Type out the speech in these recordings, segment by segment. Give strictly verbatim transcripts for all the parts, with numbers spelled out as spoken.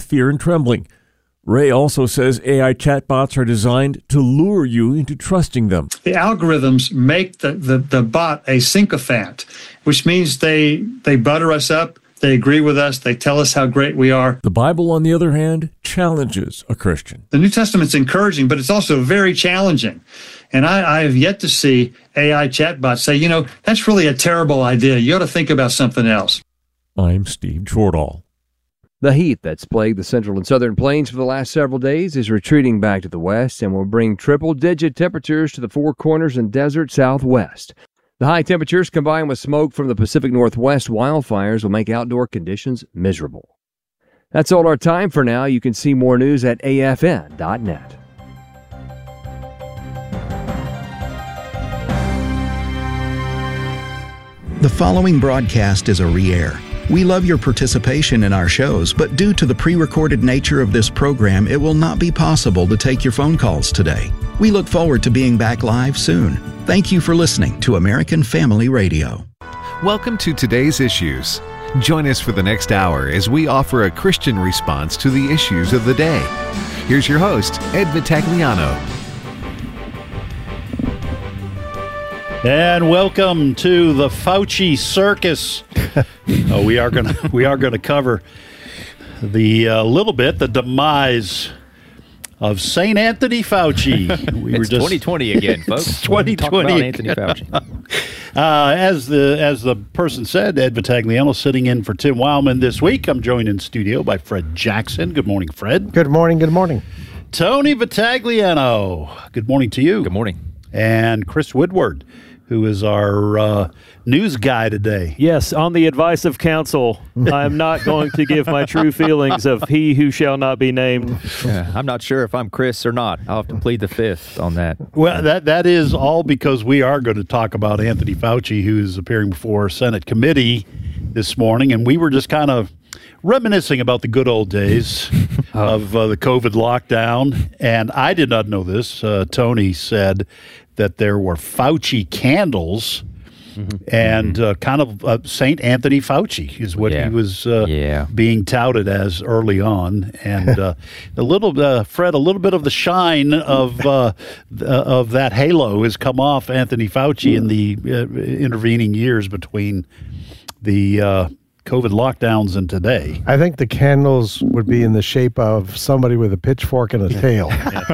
fear and trembling. Ray also says A I chatbots are designed to lure you into trusting them. The algorithms make the, the, the bot a sycophant, which means they they butter us up, they agree with us, they tell us how great we are. The Bible, on the other hand, challenges a Christian. The New Testament's encouraging, but it's also very challenging. And I, I have yet to see A I chatbots say, you know, that's really a terrible idea. You ought to think about something else. I'm Steve Jordahl. The heat that's plagued the central and southern plains for the last several days is retreating back to the west and will bring triple-digit temperatures to the Four Corners and desert southwest. The high temperatures combined with smoke from the Pacific Northwest wildfires will make outdoor conditions miserable. That's all our time for now. You can see more news at A F N dot net. The following broadcast is a re-air. We love your participation in our shows, but due to the pre-recorded nature of this program, it will not be possible to take your phone calls today. We look forward to being back live soon. Thank you for listening to American Family Radio. Welcome to Today's Issues. Join us for the next hour as we offer a Christian response to the issues of the day. Here's your host, Ed Vitagliano. And welcome to the Fauci Circus. oh, we are going to we are going to cover the uh, little bit the demise of Saint Anthony Fauci. We it's were just, twenty twenty again, folks. twenty twenty. Talk about Anthony Fauci. uh, as the as the person said, Ed Vitagliano sitting in for Tim Wildman this week. I'm joined in studio by Fred Jackson. Good morning, Fred. Good morning. Good morning. Tony Vitagliano. Good morning to you. Good morning. And Chris Woodward, who is our uh, news guy today. Yes, on the advice of counsel, I am not going to give my true feelings of he who shall not be named. Yeah, I'm not sure if I'm Chris or not. I'll have to plead the fifth on that. Well, that that is all because we are going to talk about Anthony Fauci, who is appearing before Senate committee this morning, and we were just kind of reminiscing about the good old days of uh, the COVID lockdown. And I did not know this. Uh, Tony said that there were Fauci candles, mm-hmm. and uh, kind of uh, Saint Anthony Fauci is what yeah. he was uh, yeah. being touted as early on. And uh, a little, uh, Fred, a little bit of the shine of uh, th- of that halo has come off Anthony Fauci in the uh, intervening years between the uh, COVID lockdowns and today. I think the candles would be in the shape of somebody with a pitchfork and a tail.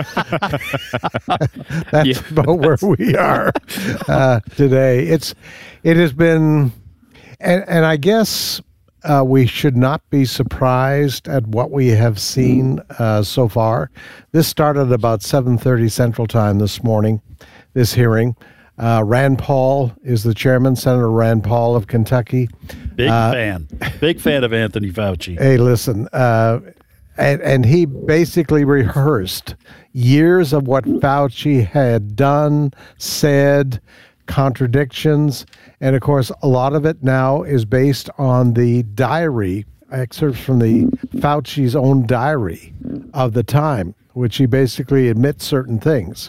That's yeah. about where we are uh, today. It's, it has been, and, and I guess uh, we should not be surprised at what we have seen uh, so far. This started about seven thirty Central Time this morning, this hearing. Uh, Rand Paul is the chairman, Senator Rand Paul of Kentucky. Big uh, fan. Big fan of Anthony Fauci. Hey, listen, uh, and, and he basically rehearsed years of what Fauci had done, said, contradictions, and of course, a lot of it now is based on the diary, excerpts from the Fauci's own diary of the time, which he basically admits certain things.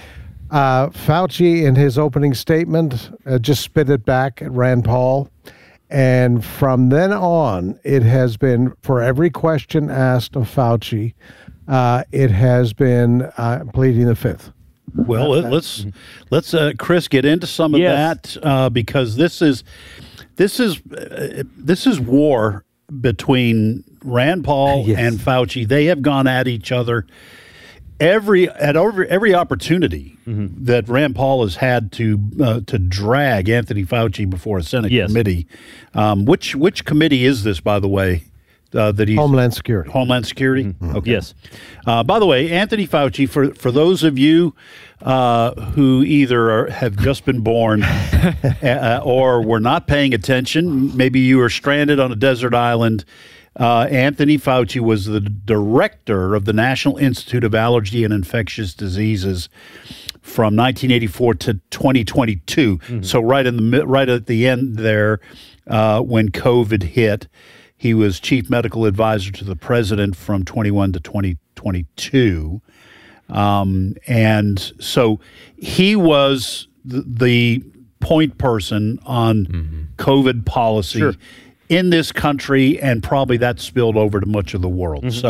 Uh, Fauci, in his opening statement, uh, just spit it back at Rand Paul. And from then on, it has been, for every question asked of Fauci, uh, it has been uh, pleading the fifth. Well, let's let's uh, Chris get into some of yes. that uh, because this is this is uh, this is war between Rand Paul yes. and Fauci. They have gone at each other every at over every opportunity mm-hmm. that Rand Paul has had to uh, to drag Anthony Fauci before a Senate yes. committee. Um, which which committee is this, by the way? Uh, that he's Homeland Security. Homeland Security. Mm-hmm. Okay. Yes. Uh, by the way, Anthony Fauci. For for those of you uh, who either are, have just been born uh, or were not paying attention, maybe you were stranded on a desert island. Uh, Anthony Fauci was the director of the National Institute of Allergy and Infectious Diseases from nineteen eighty-four to twenty twenty-two. Mm-hmm. So right in the right at the end there, uh, when COVID hit. He was chief medical advisor to the president from twenty-one to twenty twenty-two. Um, and so he was the, the point person on mm-hmm. COVID policy sure. in this country, and probably that spilled over to much of the world. Mm-hmm. So